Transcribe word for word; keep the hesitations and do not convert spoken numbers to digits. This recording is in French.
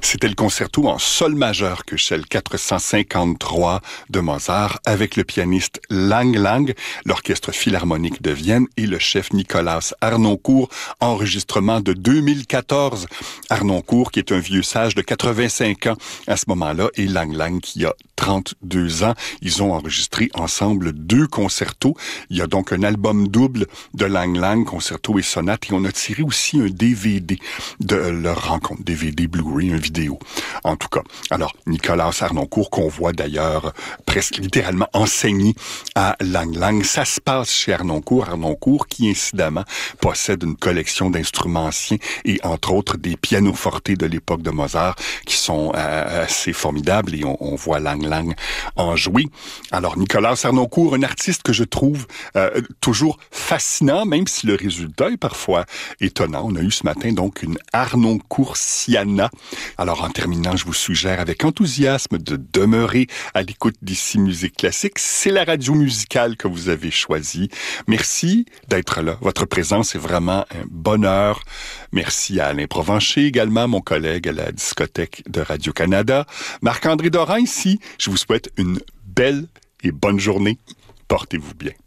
C'était le concerto en sol majeur que celle quatre cent cinquante-trois de Mozart avec le pianiste Lang Lang, l'Orchestre Philharmonique de Vienne et le chef Nikolaus Harnoncourt, enregistrement de deux mille quatorze. Harnoncourt qui est un vieux sage de quatre-vingt-cinq ans à ce moment-là et Lang Lang qui a trente-deux ans. Ils ont enregistré ensemble deux concertos. Il y a donc un album double de Lang Lang, concerto et sonate, et on a tiré aussi un D V D de leur rencontre, D V D Blu-ray, un vidéo. En tout cas, alors Nikolaus Harnoncourt qu'on voit d'ailleurs presque littéralement enseigner à Lang Lang. Ça se passe chez Harnoncourt, Harnoncourt qui incidemment possède une collection d'instruments anciens et entre autres des pianofortes de l'époque de Mozart qui sont euh, assez formidables et on, on voit Lang Lang en jouer. Alors Nikolaus Harnoncourt, un artiste que je trouve euh, toujours fascinant, même si le résultat est parfois étonnant. On a eu ce matin donc une Harnoncourtiana. Alors en terminant, je vous suggère avec enthousiasme de demeurer à l'écoute d'ici Musique Classique. C'est la radio musicale que vous avez choisie. Merci d'être là. Votre présence est vraiment un bonheur. Merci à Alain Provencher également, mon collègue à la discothèque de Radio-Canada. Marc-André Dorin ici. Je vous souhaite une belle et bonne journée. Portez-vous bien.